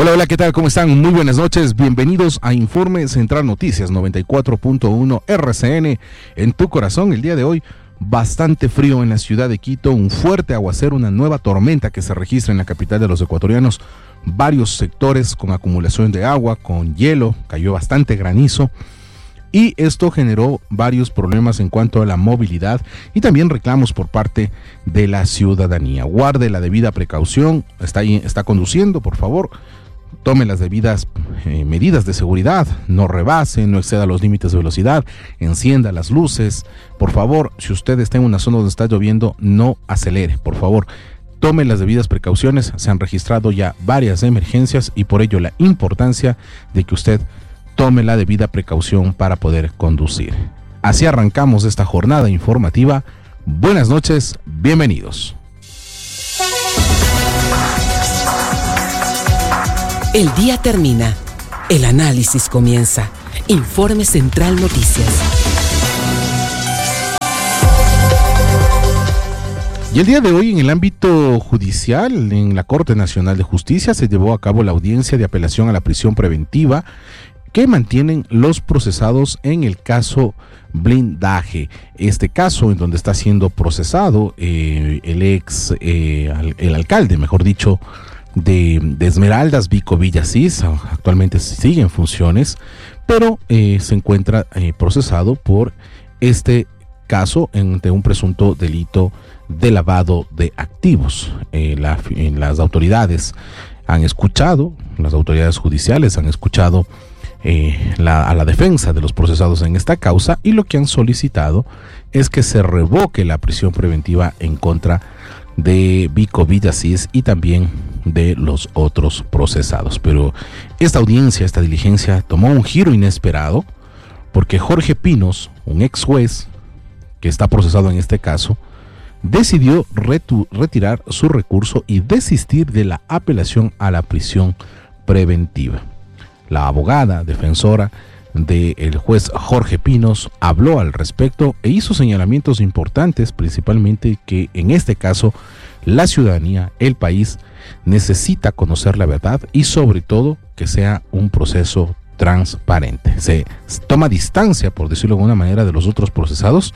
Hola, hola, ¿qué tal? ¿Cómo están? Muy buenas noches. Bienvenidos a Informe Central Noticias 94.1 RCN en tu corazón. El día de hoy, bastante frío en la ciudad de Quito, un fuerte aguacero, una nueva tormenta que se registra en la capital de los ecuatorianos. Varios sectores con acumulación de agua, con hielo, cayó bastante granizo. Y esto generó varios problemas en cuanto a la movilidad y también reclamos por parte de la ciudadanía. Guarde la debida precaución, está conduciendo, por favor, tome las debidas medidas de seguridad, no rebase, no exceda los límites de velocidad, encienda las luces. Por favor, si usted está en una zona donde está lloviendo, no acelere, por favor. Tome las debidas precauciones, se han registrado ya varias emergencias y por ello la importancia de que usted tome la debida precaución para poder conducir. Así arrancamos esta jornada informativa. Buenas noches, bienvenidos. El día termina, el análisis comienza. Informe Central Noticias. Y el día de hoy, en el ámbito judicial, en la Corte Nacional de Justicia, se llevó a cabo la audiencia de apelación a la prisión preventiva que mantienen los procesados en el caso Blindaje. Este caso en donde está siendo procesado el alcalde, mejor dicho, de Esmeraldas, Vico Villasís, actualmente sigue en funciones, pero se encuentra procesado por este caso ante un presunto delito de lavado de activos. Las autoridades han escuchado, las autoridades judiciales han escuchado a la defensa de los procesados en esta causa y lo que han solicitado es que se revoque la prisión preventiva en contra de Vico Villasís y también de los otros procesados. Pero esta audiencia, esta diligencia tomó un giro inesperado porque Jorge Pinos, un ex juez que está procesado en este caso, decidió retirar su recurso y desistir de la apelación a la prisión preventiva. La abogada defensora del juez Jorge Pinos habló al respecto e hizo señalamientos importantes, principalmente que en este caso la ciudadanía, el país, necesita conocer la verdad y sobre todo que sea un proceso transparente. Se toma distancia, por decirlo de alguna manera, de los otros procesados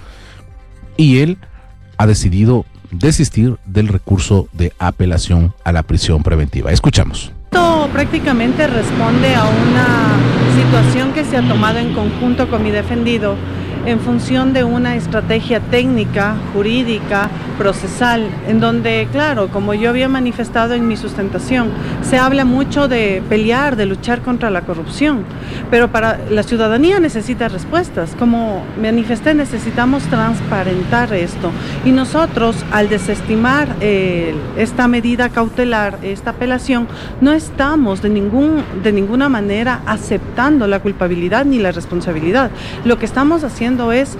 y él ha decidido desistir del recurso de apelación a la prisión preventiva. Escuchamos. Esto prácticamente responde a una situación que se ha tomado en conjunto con mi defendido en función de una estrategia técnica, jurídica, procesal, en donde, claro, como yo había manifestado en mi sustentación, se habla mucho de pelear, de luchar contra la corrupción, pero para la ciudadanía necesita respuestas. Como manifesté, necesitamos transparentar esto y nosotros, al desestimar esta medida cautelar, esta apelación, no estamos de ninguna manera aceptando la culpabilidad ni la responsabilidad. Lo que estamos haciendo es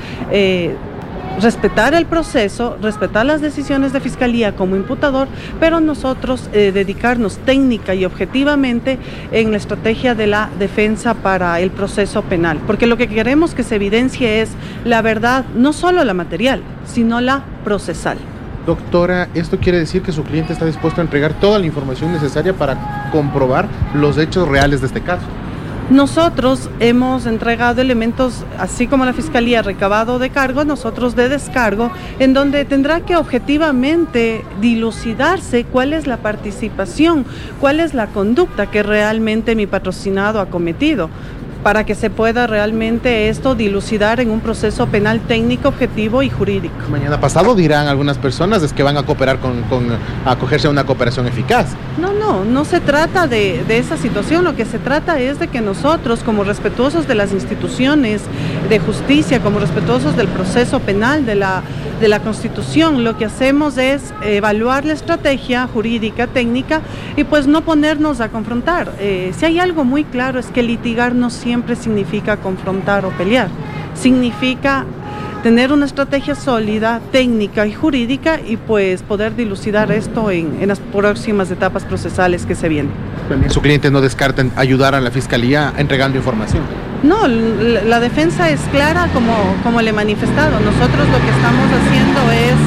respetar el proceso, respetar las decisiones de Fiscalía como imputador, pero nosotros dedicarnos técnica y objetivamente en la estrategia de la defensa para el proceso penal, porque lo que queremos que se evidencie es la verdad, no solo la material, sino la procesal. Doctora, ¿esto quiere decir que su cliente está dispuesto a entregar toda la información necesaria para comprobar los hechos reales de este caso? Nosotros hemos entregado elementos, así como la Fiscalía recabado de cargo, nosotros de descargo, en donde tendrá que objetivamente dilucidarse cuál es la participación, cuál es la conducta que realmente mi patrocinado ha cometido, para que se pueda realmente esto dilucidar en un proceso penal técnico, objetivo y jurídico. Mañana pasado dirán algunas personas es que van a cooperar a acogerse a una cooperación eficaz. No se trata de esa situación, lo que se trata es de que nosotros, como respetuosos de las instituciones de justicia, como respetuosos del proceso penal, de la Constitución, lo que hacemos es evaluar la estrategia jurídica, técnica y pues no ponernos a confrontar. Si hay algo muy claro es que litigar no siempre significa confrontar o pelear, significa tener una estrategia sólida, técnica y jurídica y pues poder dilucidar esto en las próximas etapas procesales que se vienen. También su cliente no descarta ayudar a la Fiscalía entregando información. No, la defensa es clara como le he manifestado. Nosotros lo que estamos haciendo es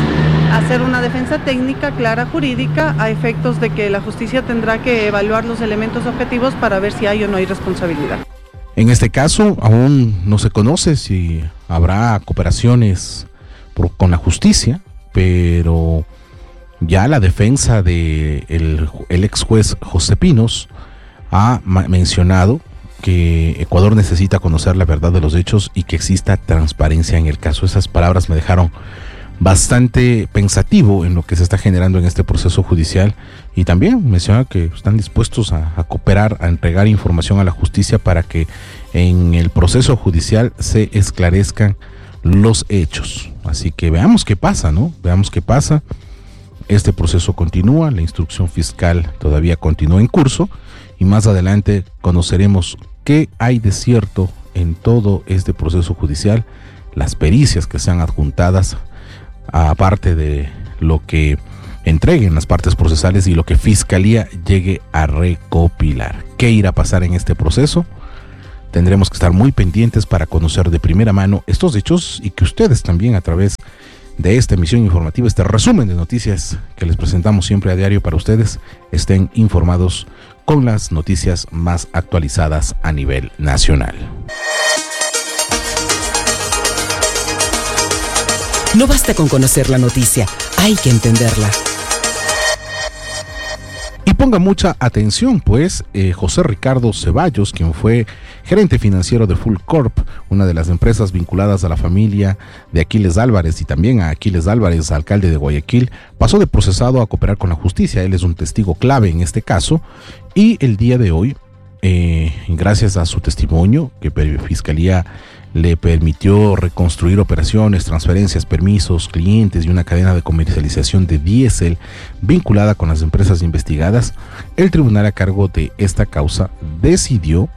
hacer una defensa técnica clara jurídica a efectos de que la justicia tendrá que evaluar los elementos objetivos para ver si hay o no hay responsabilidad. En este caso, aún no se conoce si habrá cooperaciones con la justicia, pero ya la defensa de el ex juez José Pinos ha mencionado que Ecuador necesita conocer la verdad de los hechos y que exista transparencia en el caso. Esas palabras me dejaron bastante pensativo en lo que se está generando en este proceso judicial, y también menciona que están dispuestos a cooperar, a entregar información a la justicia para que en el proceso judicial se esclarezcan los hechos. Así que veamos qué pasa, ¿no? Veamos qué pasa. Este proceso continúa, la instrucción fiscal todavía continúa en curso y más adelante conoceremos qué hay de cierto en todo este proceso judicial, las pericias que sean adjuntadas, aparte de lo que entreguen las partes procesales y lo que Fiscalía llegue a recopilar. ¿Qué irá a pasar en este proceso? Tendremos que estar muy pendientes para conocer de primera mano estos hechos y que ustedes también, a través de esta emisión informativa, este resumen de noticias que les presentamos siempre a diario para ustedes, estén informados con las noticias más actualizadas a nivel nacional. No basta con conocer la noticia, hay que entenderla. Y ponga mucha atención, pues José Ricardo Ceballos, quien fue gerente financiero de Full Corp, una de las empresas vinculadas a la familia de Aquiles Álvarez y también a Aquiles Álvarez, alcalde de Guayaquil, pasó de procesado a cooperar con la justicia. Él es un testigo clave en este caso y el día de hoy, gracias a su testimonio, que Fiscalía le permitió reconstruir operaciones, transferencias, permisos, clientes y una cadena de comercialización de diésel vinculada con las empresas investigadas, el tribunal a cargo de esta causa decidió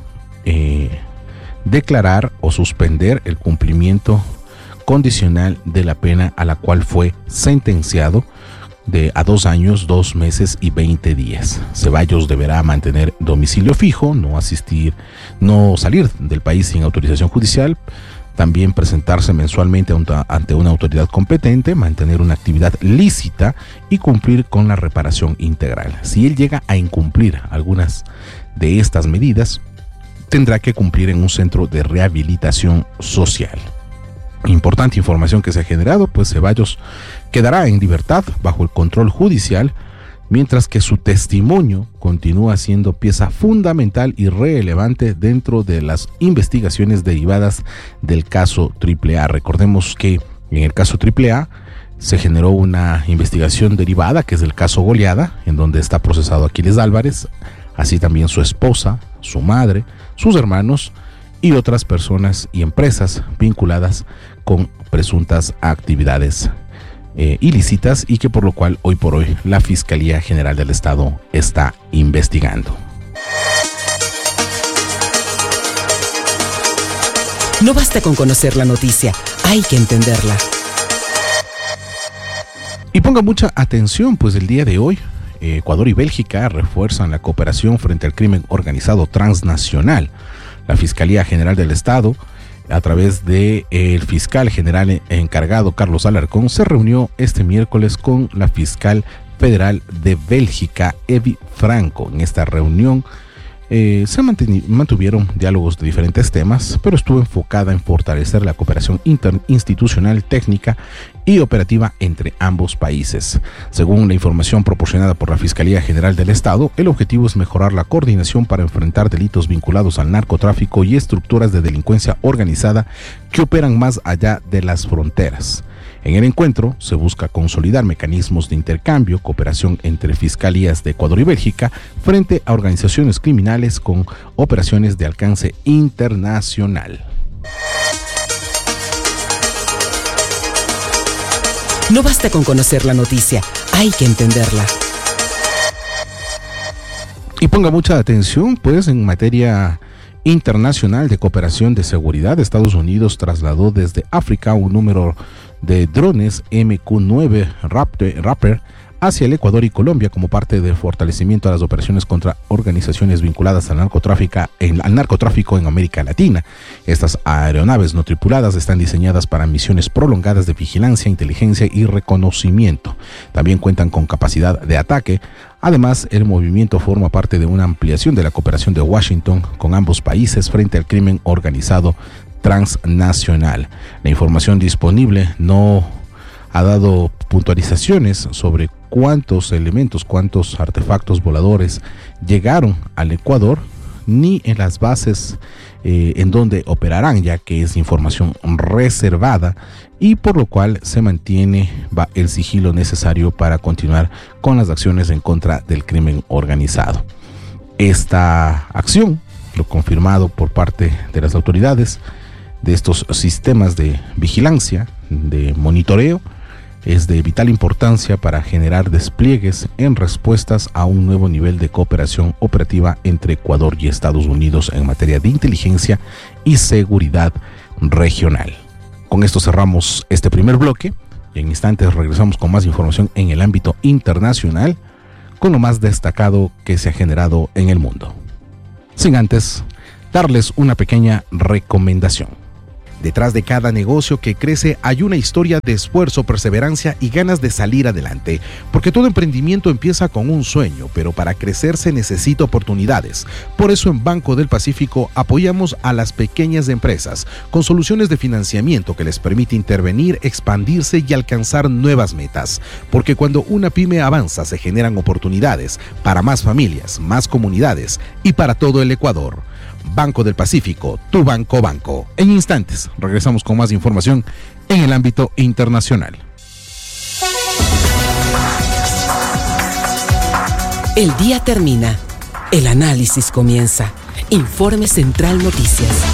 declarar o suspender el cumplimiento condicional de la pena a la cual fue sentenciado a 2 años, 2 meses y 20 días. Ceballos deberá mantener domicilio fijo, no salir del país sin autorización judicial, también presentarse mensualmente ante una autoridad competente, mantener una actividad lícita y cumplir con la reparación integral. Si él llega a incumplir algunas de estas medidas, tendrá que cumplir en un centro de rehabilitación social. Importante información que se ha generado, pues Ceballos quedará en libertad bajo el control judicial, mientras que su testimonio continúa siendo pieza fundamental y relevante dentro de las investigaciones derivadas del caso AAA. Recordemos que en el caso AAA se generó una investigación derivada, que es el caso Goleada, en donde está procesado Aquiles Álvarez, así también su esposa, su madre, sus hermanos y otras personas y empresas vinculadas con presuntas actividades ilícitas, y que por lo cual hoy por hoy la Fiscalía General del Estado está investigando. No basta con conocer la noticia, hay que entenderla. Y ponga mucha atención, pues el día de hoy Ecuador y Bélgica refuerzan la cooperación frente al crimen organizado transnacional. La Fiscalía General del Estado, a través de el fiscal general encargado Carlos Alarcón, se reunió este miércoles con la fiscal federal de Bélgica, Evi Franco. En esta reunión se mantuvieron diálogos de diferentes temas, pero estuvo enfocada en fortalecer la cooperación interinstitucional, técnica y operativa entre ambos países. Según la información proporcionada por la Fiscalía General del Estado, el objetivo es mejorar la coordinación para enfrentar delitos vinculados al narcotráfico y estructuras de delincuencia organizada que operan más allá de las fronteras. En el encuentro se busca consolidar mecanismos de intercambio, cooperación entre fiscalías de Ecuador y Bélgica frente a organizaciones criminales con operaciones de alcance internacional. No basta con conocer la noticia, hay que entenderla. Y ponga mucha atención, pues en materia internacional de cooperación de seguridad, Estados Unidos trasladó desde África un número de drones MQ-9 Raptor hacia el Ecuador y Colombia como parte del fortalecimiento de las operaciones contra organizaciones vinculadas al narcotráfico en América Latina. Estas aeronaves no tripuladas están diseñadas para misiones prolongadas de vigilancia, inteligencia y reconocimiento. También cuentan con capacidad de ataque. Además, el movimiento forma parte de una ampliación de la cooperación de Washington con ambos países frente al crimen organizado transnacional. La información disponible no ha dado puntualizaciones sobre cuántos artefactos voladores llegaron al Ecuador, ni en las bases en donde operarán, ya que es información reservada y por lo cual se mantiene el sigilo necesario para continuar con las acciones en contra del crimen organizado. Esta acción, lo confirmado por parte de las autoridades de estos sistemas de vigilancia, de monitoreo, es de vital importancia para generar despliegues en respuestas a un nuevo nivel de cooperación operativa entre Ecuador y Estados Unidos en materia de inteligencia y seguridad regional. Con esto cerramos este primer bloque y en instantes regresamos con más información en el ámbito internacional, con lo más destacado que se ha generado en el mundo. Sin antes, darles una pequeña recomendación. Detrás de cada negocio que crece hay una historia de esfuerzo, perseverancia y ganas de salir adelante, porque todo emprendimiento empieza con un sueño, pero para crecer se necesita oportunidades. Por eso en Banco del Pacífico apoyamos a las pequeñas empresas con soluciones de financiamiento que les permite intervenir, expandirse y alcanzar nuevas metas, porque cuando una pyme avanza se generan oportunidades para más familias, más comunidades y para todo el Ecuador. Banco del Pacífico, tu banco. En instantes regresamos con más información en el ámbito internacional. El día termina, el análisis comienza. Informe Central Noticias.